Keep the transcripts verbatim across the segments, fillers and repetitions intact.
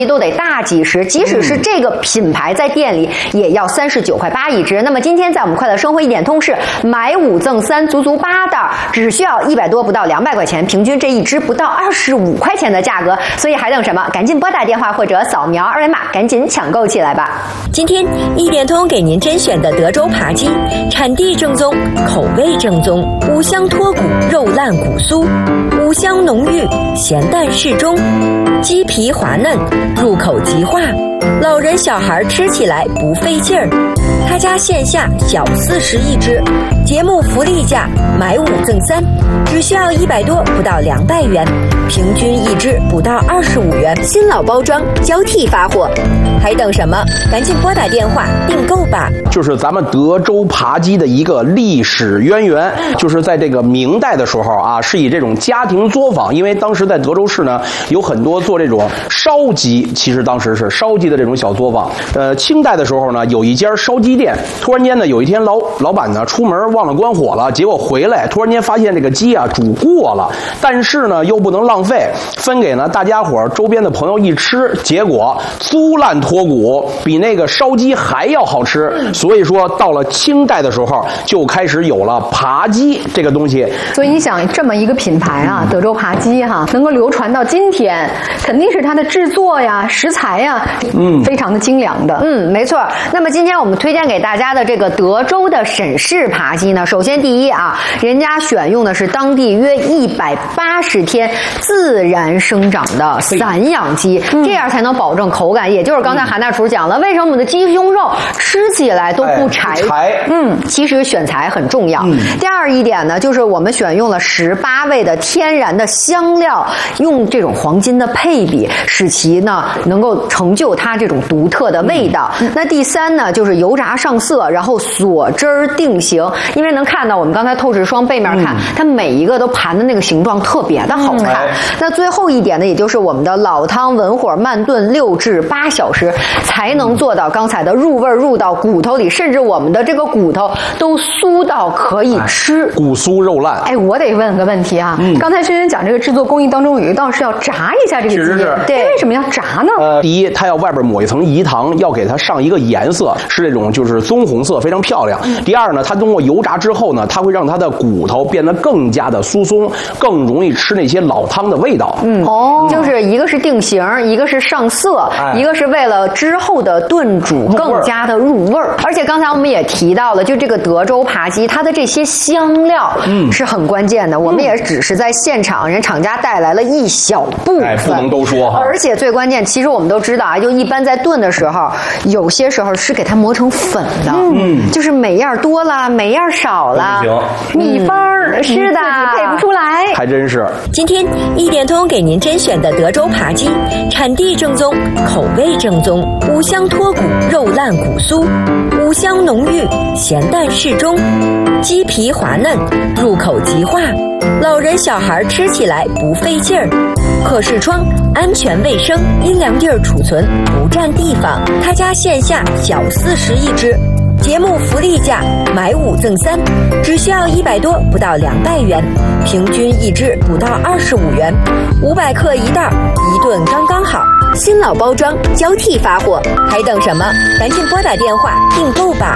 都得大几十，即使是这个品牌在店里也要三十九块八一只。那么今天在我们快乐生活一点通是买五赠三，足足八袋，只需要一百多不到两百块钱，平均这一只不到二十五块钱的价格。所以还等什么？赶紧拨打电话或者扫描二维码，赶紧抢购起来吧！ 今天一点通给您甄选的德州扒鸡，产地正宗，口味正宗，五香脱骨，肉烂骨酥，五香浓郁，咸淡适中，鸡皮滑嫩，入口即化，老人小孩吃起来不费劲儿。他家线下小四十一只，节目福利价买五赠三，只需要一百多不到两百元，平均一只不到二十五元，新老包装交替发货，还等什么？赶紧拨打电话订购吧！ 就是咱们德州扒鸡的一个历史渊源，就是在这个明代的时候啊，是以这种家庭作坊，因为当时在德州市呢有很多做这种烧鸡，其实当时是烧鸡的这种小作坊。呃，清代的时候呢，有一家烧鸡店，突然间呢，有一天老老板呢出门忘了关火了，结果回来突然间发现这个鸡啊煮过了，但是呢又不能浪费，分给呢大家伙周边的朋友一吃，结果酥烂脱骨，比那个烧鸡还要好吃。所以说到了清代的时候，就开始有了扒鸡这个东西。 所以你想，这么一个品牌啊，德州扒鸡哈，能够流传到今天，肯定是它的制作呀、食材呀，嗯，非常的精良的。 嗯，没错。那么今天我们推荐给大家的这个德州的沈氏扒鸡呢，首先第一啊，人家选用的是当地约一百八十天自然生长的散养鸡，嗯、这样才能保证口感。也就是刚才韩大厨讲了，为什么我们的鸡胸肉吃起来都不柴？ 哎、柴嗯，其实选材很重要。嗯、第二一点呢，就是我们选用了十八味的天然的香料，用这种黄金的配比，使其呢能够成就它这种独特的味道。嗯、那第三呢，就是油炸上色，然后锁汁儿定型。因为能看到我们刚才透视霜背面看，嗯、它每一个都盘的那个形状特别的好看。嗯、那最后一点呢，也就是我们的老汤文火慢炖六至八小时，才能做到刚才的入味入到骨头里，甚至我们的这个骨头都酥到可以吃， 哎、骨酥肉烂。 哎，我得问个问题啊，嗯、刚才轩轩讲这个制作工艺当中有一道是要炸一下这个鸡， 是是是， 对，为什么要炸呢？ 呃，第一，它要外边抹一层饴糖，要给它上一个颜色，是这种就是棕红色，非常漂亮。嗯、第二呢，它通过油炸之后呢，它会让它的骨头变得更加的酥松，更容易吃那些老汤的味道。 嗯，哦，就是一个是定型，一个是上色，哎、一个是为了之后的炖煮更加的入味儿。而且刚才我们也提到了，就这个德州扒鸡，它的这些香料是很关键的。嗯、我们也只是在现场，人厂家带来了一小部分， 哎，不能都说哈。 而且最关键，其实我们都知道啊，就一般在炖的时候，有些时候是给它磨成粉的，嗯，就是每样多了，每样少了， 行， 秘方是的， 配不出来， 还真是。 今天一点通给您甄选的德州扒鸡，产地正宗，口味正宗，五香脱骨，肉烂骨酥，五香浓郁，咸淡适中，鸡皮滑嫩，入口即化，老人小孩吃起来不费劲儿，可视窗，安全卫生，阴凉地儿储存，不占地方。他家线下小四十一只，节目福利价买五赠三，只需要一百多不到两百元，平均一只不到二十五元，五百克一袋，一顿刚刚好。新老包装交替发货，还等什么？赶紧拨打电话订购吧！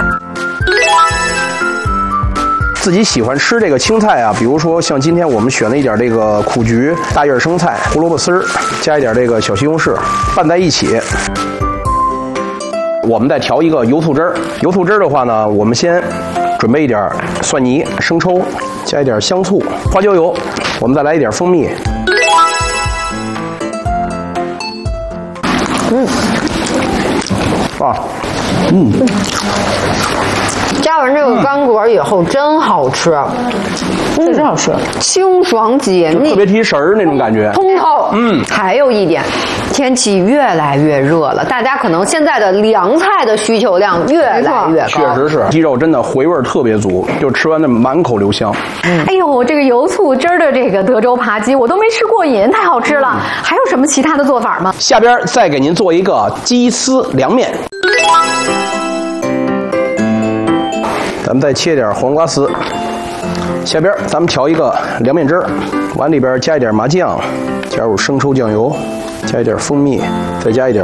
自己喜欢吃这个青菜啊，比如说像今天我们选了一点这个苦菊、大叶生菜、胡萝卜丝儿，加一点这个小西红柿，拌在一起。我们再调一个油醋汁儿。油醋汁儿的话呢，我们先准备一点蒜泥、生抽，加一点香醋、花椒油，我们再来一点蜂蜜。 嗯， 啊，嗯。 加完这个干果以后，真好吃， 这真好吃， 清爽解腻， 特别提神儿那种感觉， 通透。嗯，还有一点，天气越来越热了，大家可能现在的凉菜的需求量越来越高。 确实是，鸡肉真的回味特别足，就吃完那满口留香。 嗯，哎呦，这个油醋汁儿的这个德州扒鸡我都没吃过瘾，太好吃了。嗯、还有什么其他的做法吗？ 下边再给您做一个鸡丝凉面。咱们再切点黄瓜丝，下边咱们调一个凉面汁儿，往里边加一点麻酱，加入生抽酱油，加一点蜂蜜，再加一点